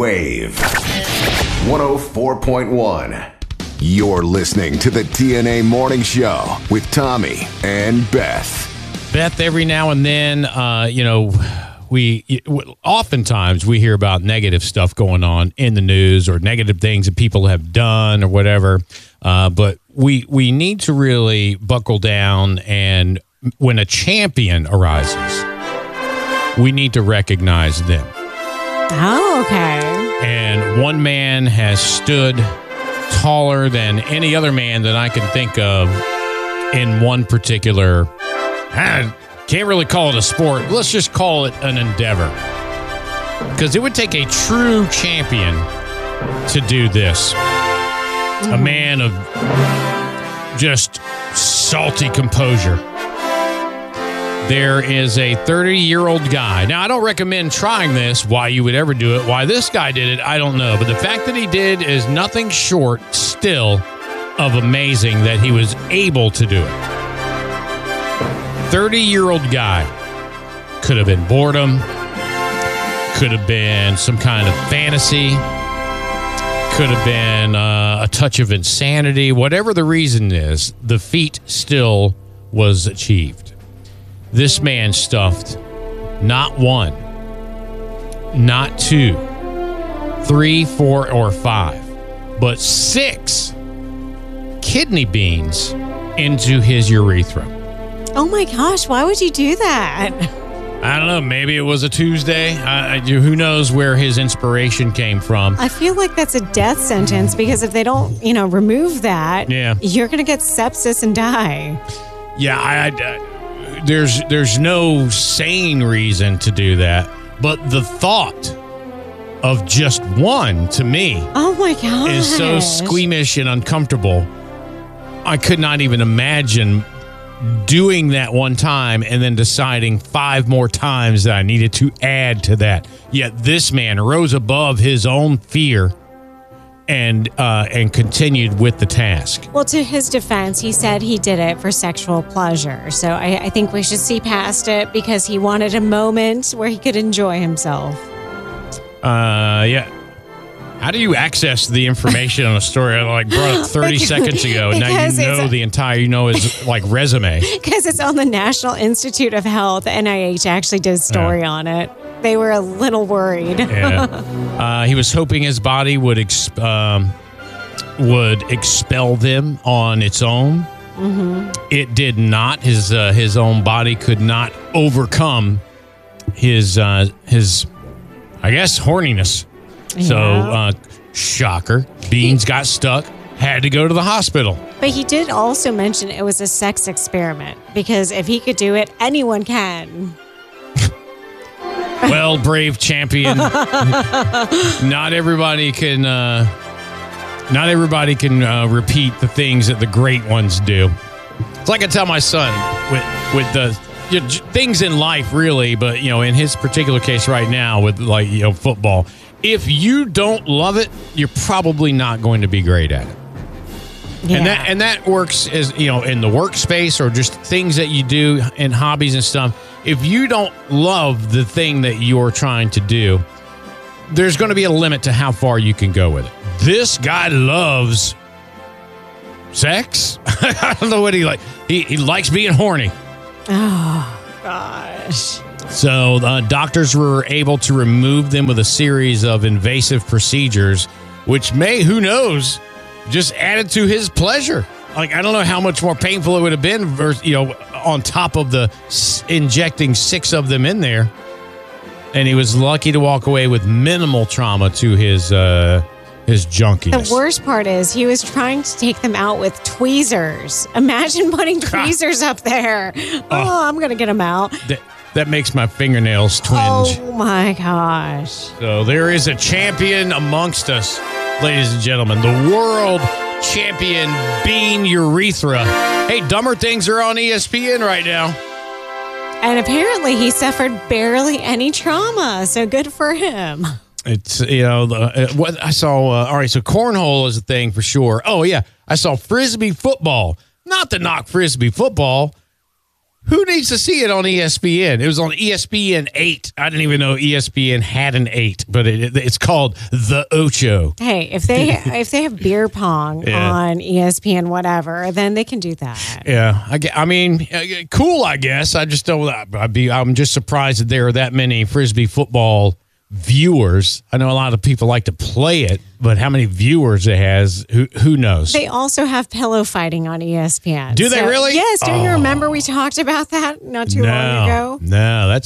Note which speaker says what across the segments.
Speaker 1: Wave 104.1. You're listening to the TNA Morning Show with Tommy and Beth.
Speaker 2: Beth, every now and then, oftentimes we hear about negative stuff going on in the news or negative things that people have done or whatever. But we need to really buckle down, and when a champion arises, we need to recognize them.
Speaker 3: Oh, okay.
Speaker 2: And one man has stood taller than any other man that I can think of in one particular, I can't really call it a sport. Let's just call it an endeavor. Because it would take a true champion to do this. A man of just salty composure. There is a 30-year-old guy. Now, I don't recommend trying this. Why you would ever do it, why this guy did it, I don't know. But the fact that he did is nothing short still of amazing that he was able to do it. 30-year-old guy. Could have been boredom. Could have been some kind of fantasy. Could have been a touch of insanity. Whatever the reason is, the feat still was achieved. This man stuffed not one, not two, 3, 4, or 5, but 6 kidney beans into his urethra.
Speaker 3: Oh my gosh, why would you do that?
Speaker 2: I don't know. Maybe it was a Tuesday. Who knows where his inspiration came from?
Speaker 3: I feel like that's a death sentence because if they don't, remove that, you're going to get sepsis and die.
Speaker 2: Yeah, there's no sane reason to do that, but the thought of just one, to me,
Speaker 3: oh my gosh,
Speaker 2: is so squeamish and uncomfortable. I could not even imagine doing that one time and then deciding 5 more times that I needed to add to that. Yet this man rose above his own fear and continued with the task.
Speaker 3: Well, to his defense, he said he did it for sexual pleasure. So I think we should see past it because he wanted a moment where he could enjoy himself.
Speaker 2: Yeah. How do you access the information on a story I brought up 30 seconds ago? Now you know the entire, his resume. Because
Speaker 3: it's on the National Institute of Health. NIH actually did a story on it. They were a little worried.
Speaker 2: Yeah. He was hoping his body would expel them on its own. Mm-hmm. It did not. His own body could not overcome his I guess, horniness. Yeah. So, shocker. Beans got stuck. Had to go to the hospital.
Speaker 3: But he did also mention it was a sex experiment because if he could do it, anyone can.
Speaker 2: Well, brave champion. Not everybody can repeat the things that the great ones do. It's like I tell my son with the things in life, really, but in his particular case right now with football. If you don't love it, you're probably not going to be great at it. Yeah. And that works as in the workspace or just things that you do in hobbies and stuff. If you don't love the thing that you're trying to do, there's going to be a limit to how far you can go with it. This guy loves sex. I don't know what he likes. He likes being horny.
Speaker 3: Oh, gosh.
Speaker 2: So doctors were able to remove them with a series of invasive procedures, which may, who knows, just added to his pleasure. I don't know how much more painful it would have been, on top of the injecting 6 of them in there. And he was lucky to walk away with minimal trauma to his junkiness.
Speaker 3: The worst part is he was trying to take them out with tweezers. Imagine putting tweezers up there. Oh, I'm going to get them out.
Speaker 2: That makes my fingernails twinge.
Speaker 3: Oh, my gosh.
Speaker 2: So there is a champion amongst us, ladies and gentlemen. The world champion bean urethra. Hey, Dumber Things are on ESPN right now.
Speaker 3: And apparently he suffered barely any trauma, so good for him.
Speaker 2: It's, what I saw, all right, so cornhole is a thing for sure. Oh, yeah, I saw Frisbee football. Not to knock Frisbee football. Who needs to see it on ESPN? It was on ESPN 8. I didn't even know ESPN had an 8, but it's called The Ocho.
Speaker 3: Hey, if they have beer pong on ESPN, whatever, then they can do that.
Speaker 2: Yeah, I mean, cool. I guess I just don't. I'm just surprised that there are that many Frisbee football viewers. I know a lot of people like to play it, but how many viewers it has, who knows?
Speaker 3: They also have pillow fighting on ESPN.
Speaker 2: Do they really?
Speaker 3: Yes. Do you remember we talked about that not too long ago?
Speaker 2: No, that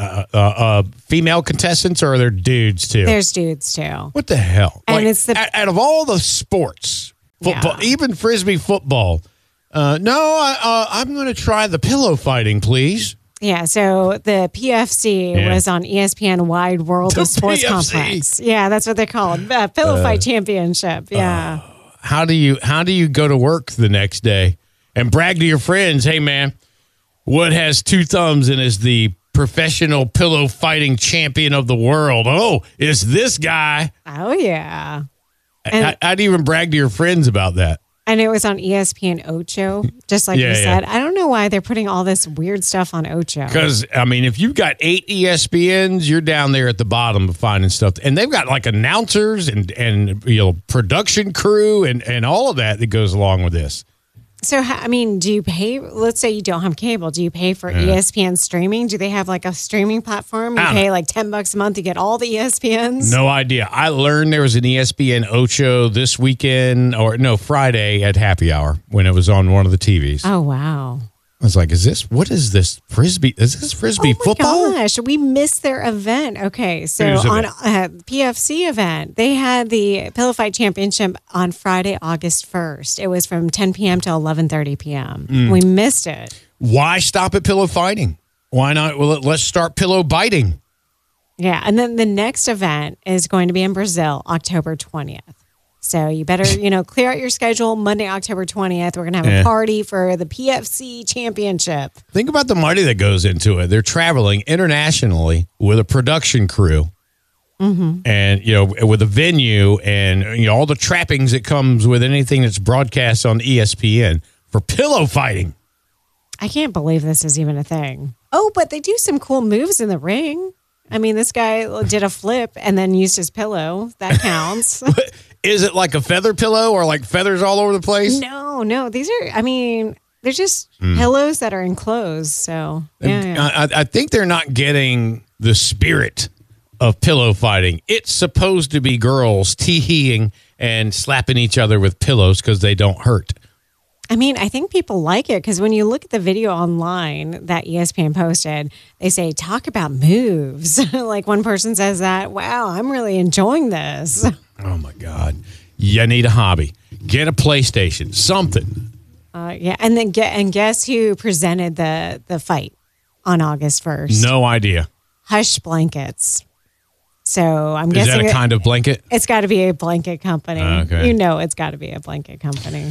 Speaker 2: sounds female contestants, or are there dudes too?
Speaker 3: There's dudes too.
Speaker 2: What the hell?
Speaker 3: And it's
Speaker 2: out of all the sports, football, even Frisbee football. I'm going to try the pillow fighting, please.
Speaker 3: Yeah, so the PFC was on ESPN Wide World of Sports PFC. Complex. Yeah, that's what they call it. Pillow Fight Championship. Yeah.
Speaker 2: How do you go to work the next day and brag to your friends, hey man, Wood has 2 thumbs and is the professional pillow fighting champion of the world. Oh, it's this guy.
Speaker 3: Oh yeah.
Speaker 2: How do you even brag to your friends about that?
Speaker 3: And it was on ESPN Ocho, just like you said. I don't know why they're putting all this weird stuff on Ocho.
Speaker 2: Because, I mean, if you've got 8 ESPNs, you're down there at the bottom of finding stuff. And they've got, like, announcers and production crew and all of that goes along with this.
Speaker 3: So, I mean, do you pay? Let's say you don't have cable. Do you pay for ESPN streaming? Do they have like a streaming platform? You pay like $10 a month to get all the ESPNs?
Speaker 2: No idea. I learned there was an ESPN Ocho this weekend, Friday at happy hour when it was on one of the TVs.
Speaker 3: Oh, wow.
Speaker 2: I was like, what is this Frisbee? Is this Frisbee football?
Speaker 3: Oh my gosh, we missed their event. Okay, so on PFC event, they had the Pillow Fight Championship on Friday, August 1st. It was from 10 p.m. to 11:30 p.m. We missed it.
Speaker 2: Why stop at pillow fighting? Why not? Well, let's start pillow biting.
Speaker 3: Yeah, and then the next event is going to be in Brazil, October 20th. So you better, clear out your schedule. Monday, October 20th, we're going to have a party for the PFC Championship. Think
Speaker 2: about the money that goes into it. They're traveling internationally with a production crew. Mm-hmm. And, with a venue and, all the trappings that comes with anything that's broadcast on ESPN for pillow fighting.
Speaker 3: I can't believe this is even a thing. Oh, but they do some cool moves in the ring. I mean, this guy did a flip and then used his pillow. That counts.
Speaker 2: Is it like a feather pillow or like feathers all over the place?
Speaker 3: No. These are, they're just pillows that are enclosed. So, yeah.
Speaker 2: I think they're not getting the spirit of pillow fighting. It's supposed to be girls tee-heeing and slapping each other with pillows because they don't hurt.
Speaker 3: I think people like it because when you look at the video online that ESPN posted, they say, talk about moves. Like one person says that, wow, I'm really enjoying this.
Speaker 2: Oh, my God. You need a hobby. Get a PlayStation, something.
Speaker 3: And then guess who presented the fight on August 1st?
Speaker 2: No idea.
Speaker 3: Hush Blankets. So I'm guessing.
Speaker 2: Is that a kind of blanket?
Speaker 3: It's got to be a blanket company.
Speaker 2: Okay.
Speaker 3: It's got to be a blanket company.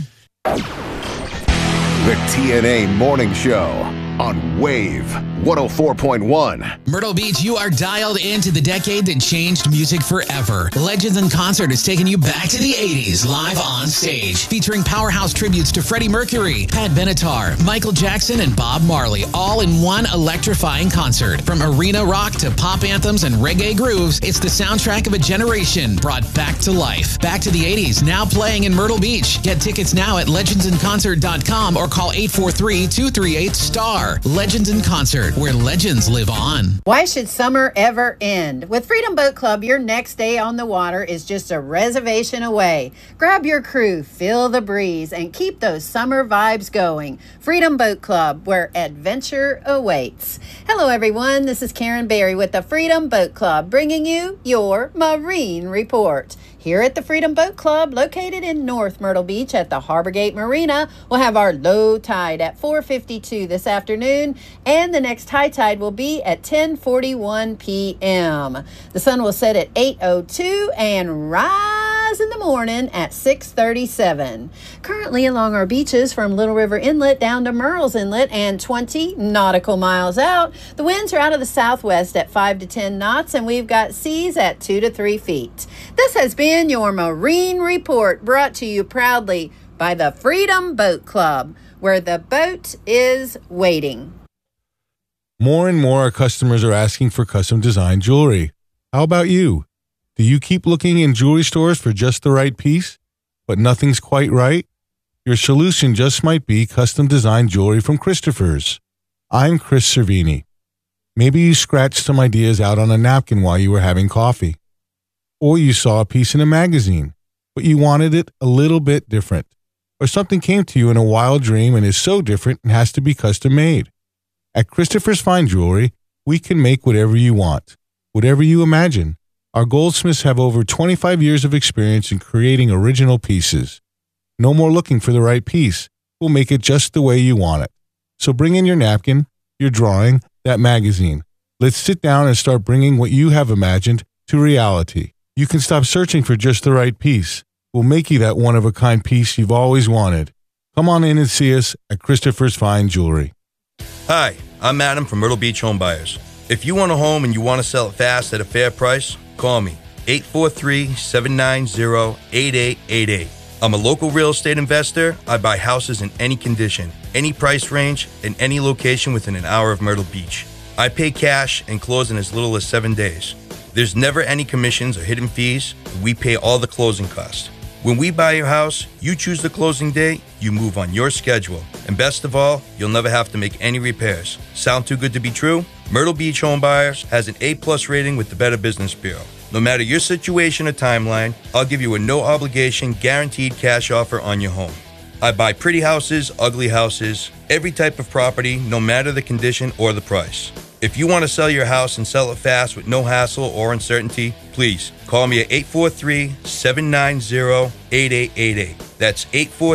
Speaker 1: The TNA Morning Show on Wave 104.1.
Speaker 4: Myrtle Beach, you are dialed into the decade that changed music forever. Legends in Concert is taking you back to the 80s, live on stage, featuring powerhouse tributes to Freddie Mercury, Pat Benatar, Michael Jackson, and Bob Marley, all in one electrifying concert. From arena rock to pop anthems and reggae grooves, it's the soundtrack of a generation brought back to life. Back to the 80s, now playing in Myrtle Beach. Get tickets now at legendsinconcert.com or call 843-238-STAR. Legends in Concert, where legends live on.
Speaker 5: Why should summer ever end? With Freedom Boat Club, your next day on the water is just a reservation away. Grab your crew, feel the breeze, and keep those summer vibes going. Freedom Boat Club, where adventure awaits. Hello, everyone. This is Karen Berry with the Freedom Boat Club, bringing you your Marine Report. Here at the Freedom Boat Club, located in North Myrtle Beach at the Harbor Gate Marina, we'll have our low tide at 4:52 this afternoon, and the next high tide will be at 10:41 p.m. The sun will set at 8:02 and rise in the morning at 6:37. Currently along our beaches from Little River Inlet down to Murrells Inlet and 20 nautical miles out, the winds are out of the southwest at 5 to 10 knots, and we've got seas at 2 to 3 feet. This has been your Marine Report, brought to you proudly by the Freedom Boat Club, where the boat is waiting.
Speaker 6: More and more our customers are asking for custom design jewelry. How about you? Do you keep looking in jewelry stores for just the right piece, but nothing's quite right? Your solution just might be custom design jewelry from Christopher's. I'm Chris Cervini. Maybe you scratched some ideas out on a napkin while you were having coffee. Or you saw a piece in a magazine, but you wanted it a little bit different. Or something came to you in a wild dream and is so different it has to be custom made. At Christopher's Fine Jewelry, we can make whatever you want, whatever you imagine. Our goldsmiths have over 25 years of experience in creating original pieces. No more looking for the right piece. We'll make it just the way you want it. So bring in your napkin, your drawing, that magazine. Let's sit down and start bringing what you have imagined to reality. You can stop searching for just the right piece. We'll make you that one-of-a-kind piece you've always wanted. Come on in and see us at Christopher's Fine Jewelry.
Speaker 7: Hi, I'm Adam from Myrtle Beach Home Buyers. If you want a home and you want to sell it fast at a fair price, call me, 843-790-8888. I'm a local real estate investor. I buy houses in any condition, any price range, in any location within an hour of Myrtle Beach. I pay cash and close in as little as 7 days. There's never any commissions or hidden fees. We pay all the closing costs. When we buy your house, you choose the closing date, you move on your schedule. And best of all, you'll never have to make any repairs. Sound too good to be true? Myrtle Beach Home Buyers has an A+ rating with the Better Business Bureau. No matter your situation or timeline, I'll give you a no-obligation, guaranteed cash offer on your home. I buy pretty houses, ugly houses, every type of property, no matter the condition or the price. If you want to sell your house and sell it fast with no hassle or uncertainty, please call me at 843-790-8888. That's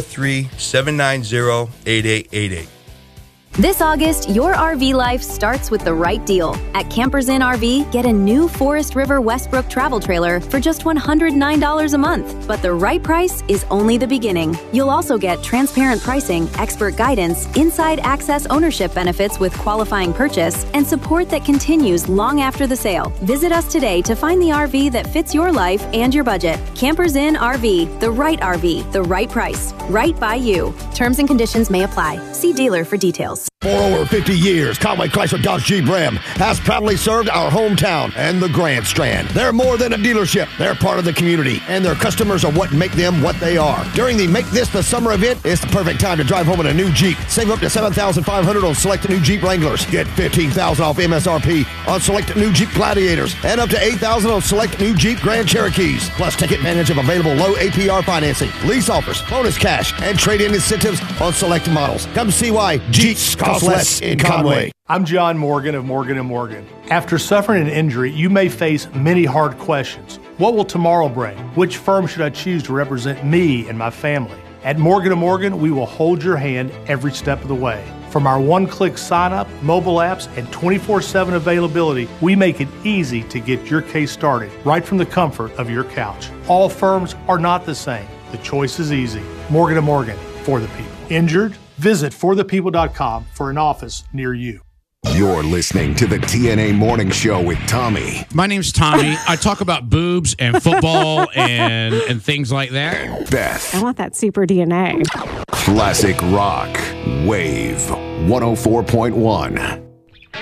Speaker 7: 843-790-8888.
Speaker 8: This August, your RV life starts with the right deal. At Campers Inn RV, get a new Forest River Westbrook travel trailer for just $109 a month. But the right price is only the beginning. You'll also get transparent pricing, expert guidance, inside access ownership benefits with qualifying purchase, and support that continues long after the sale. Visit us today to find the RV that fits your life and your budget. Campers Inn RV, the right price, right by you. Terms and conditions may apply. See dealer for details.
Speaker 9: For over 50 years, Conway Chrysler Dodge Jeep Ram has proudly served our hometown and the Grand Strand. They're more than a dealership. They're part of the community, and their customers are what make them what they are. During the Make This the Summer event, it's the perfect time to drive home in a new Jeep. Save up to $7,500 on select new Jeep Wranglers. Get $15,000 off MSRP on select new Jeep Gladiators, and up to $8,000 on select new Jeep Grand Cherokees. Plus, take advantage of available low APR financing, lease offers, bonus cash, and trade-in incentives on select models. Come see why Jeeps cost less in Conway.
Speaker 10: I'm John Morgan of Morgan & Morgan. After suffering an injury, you may face many hard questions. What will tomorrow bring? Which firm should I choose to represent me and my family? At Morgan & Morgan, we will hold your hand every step of the way. From our one-click sign-up, mobile apps, and 24/7 availability, we make it easy to get your case started right from the comfort of your couch. All firms are not the same. The choice is easy. Morgan & Morgan, for the people. Injured? Visit forthepeople.com for an office near you.
Speaker 1: You're listening to the TNA Morning Show with Tommy.
Speaker 2: My name's Tommy. I talk about boobs and football and things like that.
Speaker 1: Beth.
Speaker 3: I want that super DNA.
Speaker 1: Classic Rock. Wave 104.1.